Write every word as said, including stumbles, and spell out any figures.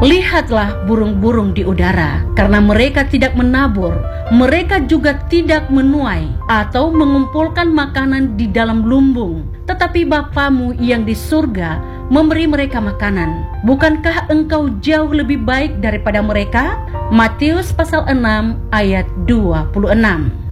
Lihatlah burung-burung di udara, karena mereka tidak menabur, mereka juga tidak menuai atau mengumpulkan makanan di dalam lumbung, tetapi Bapamu yang di surga memberi mereka makanan. Bukankah engkau jauh lebih baik daripada mereka? Matius pasal enam ayat dua puluh enam.